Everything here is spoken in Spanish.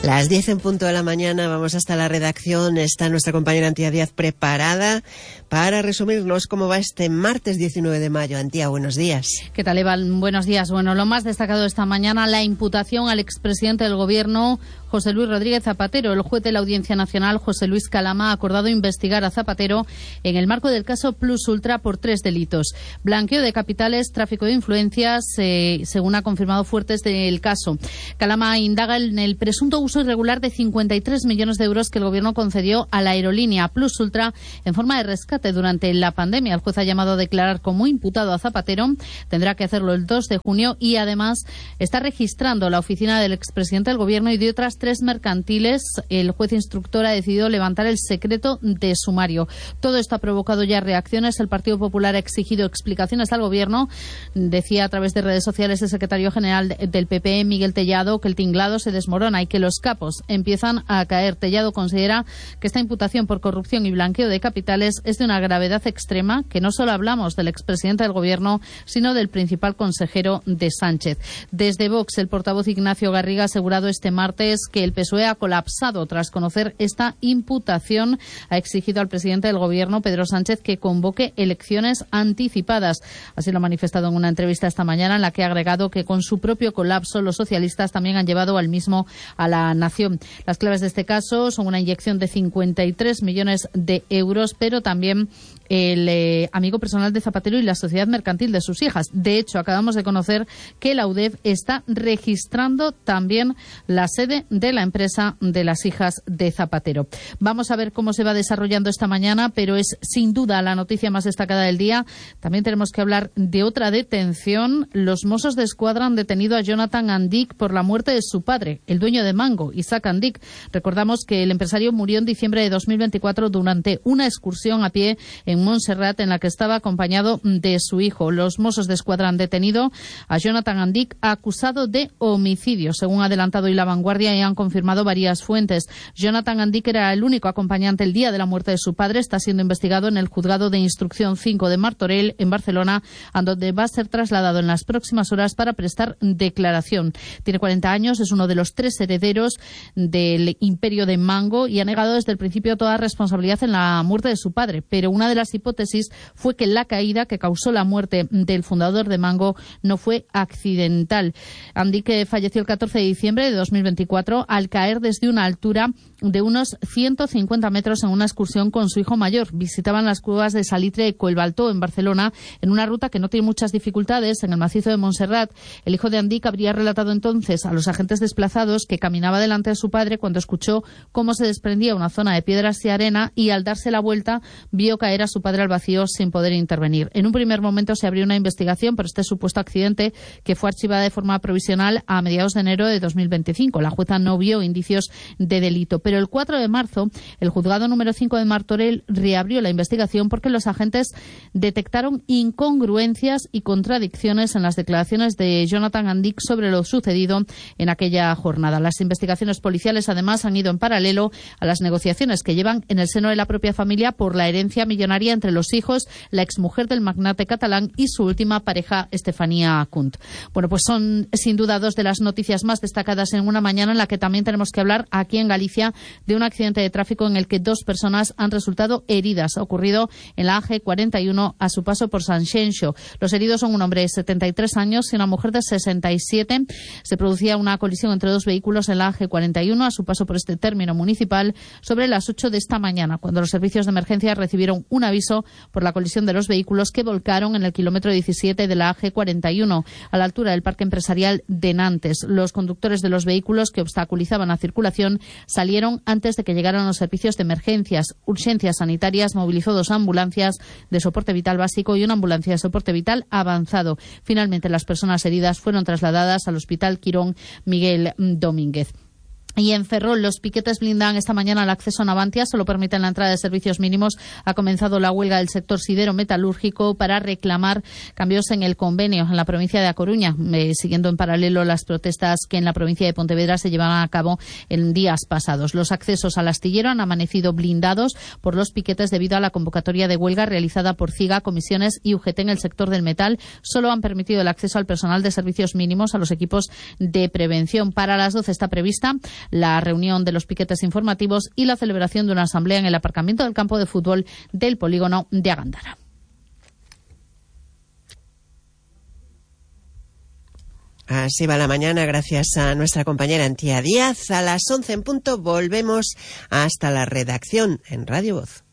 Las 10 en punto de la mañana, vamos hasta la redacción. Está nuestra compañera Antía Díaz preparada para resumirnos cómo va este martes 19 de mayo. Antía, buenos días. ¿Qué tal, Eva? Buenos días. Bueno, lo más destacado esta mañana, la imputación al expresidente del Gobierno, José Luis Rodríguez Zapatero. El juez de la Audiencia Nacional, José Luis Calama, ha acordado investigar a Zapatero en el marco del caso Plus Ultra por 3 delitos. Blanqueo de capitales, tráfico de influencias, según ha confirmado fuentes del caso. Calama indaga en el presunto uso irregular de 53 millones de euros que el Gobierno concedió a la aerolínea Plus Ultra en forma de rescate durante la pandemia. El juez ha llamado a declarar como imputado a Zapatero. Tendrá que hacerlo el 2 de junio y además está registrando la oficina del expresidente del Gobierno y de otras 3 mercantiles. El juez instructor ha decidido levantar el secreto de sumario. Todo esto ha provocado ya reacciones. El Partido Popular ha exigido explicaciones al Gobierno. Decía a través de redes sociales el secretario general del PP, Miguel Tellado, que el tinglado se desmorona y que los capos empiezan a caer. Tellado considera que esta imputación por corrupción y blanqueo de capitales es de una gravedad extrema, que no solo hablamos del expresidente del Gobierno, sino del principal consejero de Sánchez. Desde Vox, el portavoz Ignacio Garriga ha asegurado este martes que el PSOE ha colapsado tras conocer esta imputación. Ha exigido al presidente del Gobierno, Pedro Sánchez, que convoque elecciones anticipadas. Así lo ha manifestado en una entrevista esta mañana, en la que ha agregado que con su propio colapso los socialistas también han llevado al mismo a la nación. Las claves de este caso son una inyección de 53 millones de euros, pero también el amigo personal de Zapatero y la sociedad mercantil de sus hijas. De hecho, acabamos de conocer que la UDEF está registrando también la sede de la empresa de las hijas de Zapatero. Vamos a ver cómo se va desarrollando esta mañana, pero es sin duda la noticia más destacada del día. También tenemos que hablar de otra detención. Los Mossos d'Esquadra han detenido a Jonathan Andic por la muerte de su padre, el dueño de Mango, Isaac Andic. Recordamos que el empresario murió en diciembre de 2024 durante una excursión a pie en Montserrat, en la que estaba acompañado de su hijo. Los Mossos d'Esquadra han detenido a Jonathan Andic, acusado de homicidio, según ha adelantado hoy La Vanguardia, y han confirmado varias fuentes. Jonathan Andic era el único acompañante el día de la muerte de su padre. Está siendo investigado en el Juzgado de Instrucción 5 de Martorell, en Barcelona, a donde va a ser trasladado en las próximas horas para prestar declaración. Tiene 40 años, es uno de los 3 herederos del imperio de Mango y ha negado desde el principio toda responsabilidad en la muerte de su padre. Pero una de las hipótesis fue que la caída que causó la muerte del fundador de Mango no fue accidental. Andic falleció el 14 de diciembre de 2024 al caer desde una altura de unos 150 metros en una excursión con su hijo mayor. Visitaban las cuevas de Salitre y Collbató en Barcelona, en una ruta que no tiene muchas dificultades en el macizo de Montserrat. El hijo de Andic habría relatado entonces a los agentes desplazados que caminaba delante de su padre cuando escuchó cómo se desprendía una zona de piedras y arena, y al darse la vuelta vio caer a su padre al vacío sin poder intervenir. En un primer momento se abrió una investigación por este supuesto accidente, que fue archivada de forma provisional a mediados de enero de 2025. La jueza no vio indicios de delito, pero el 4 de marzo el juzgado número 5 de Martorell reabrió la investigación porque los agentes detectaron incongruencias y contradicciones en las declaraciones de Jonathan Andic sobre lo sucedido en aquella jornada. Las investigaciones policiales además han ido en paralelo a las negociaciones que llevan en el seno de la propia familia por la herencia millonaria entre los hijos, la exmujer del magnate catalán y su última pareja, Estefanía Kunt. Bueno, pues son sin duda 2 de las noticias más destacadas en una mañana en la que también tenemos que hablar aquí en Galicia de un accidente de tráfico en el que 2 personas han resultado heridas. Ha ocurrido en la AG41 a su paso por Sanxenxo. Los heridos son un hombre de 73 años y una mujer de 67. Se producía una colisión entre 2 vehículos en la AG41 a su paso por este término municipal sobre las 8 de esta mañana, cuando los servicios de emergencia recibieron un aviso por la colisión de los vehículos que volcaron en el kilómetro 17 de la AG41, a la altura del Parque Empresarial de Nantes. Los conductores de los vehículos que obstaculizaban la circulación salieron antes de que llegaran los servicios de emergencias. Urgencias Sanitarias movilizó 2 ambulancias de soporte vital básico y una ambulancia de soporte vital avanzado. Finalmente, las personas heridas fueron trasladadas al Hospital Quirón Miguel Domínguez. Y en Ferrol, los piquetes blindan esta mañana el acceso a Navantia, solo permiten la entrada de servicios mínimos. Ha comenzado la huelga del sector sidero-metalúrgico para reclamar cambios en el convenio en la provincia de A Coruña, siguiendo en paralelo las protestas que en la provincia de Pontevedra se llevaban a cabo en días pasados. Los accesos al astillero han amanecido blindados por los piquetes debido a la convocatoria de huelga realizada por CIGA, Comisiones y UGT en el sector del metal. Solo han permitido el acceso al personal de servicios mínimos, a los equipos de prevención. Para las 12 está prevista la reunión de los piquetes informativos y la celebración de una asamblea en el aparcamiento del campo de fútbol del polígono de Agándara. Así va la mañana, gracias a nuestra compañera Antía Díaz. A las 11 en punto volvemos hasta la redacción en Radio Voz.